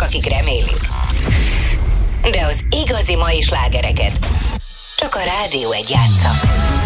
akik remélik. De az igazi mai slágereket csak a Rádió 1 játsza.